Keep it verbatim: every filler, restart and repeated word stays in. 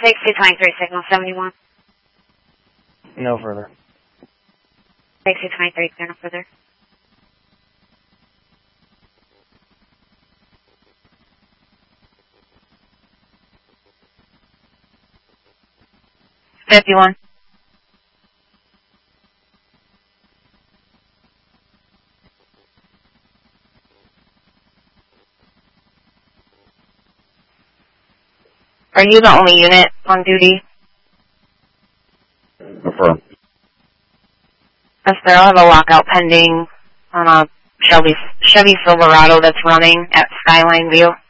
six two twenty-three, signal seventy-one. No further. six two twenty-three, clear no further. fifty-one. Are you the only unit on duty? Affirm. Yes, sir. I'll have a lockout pending on a Chevy, Chevy Silverado that's running at Skyline View.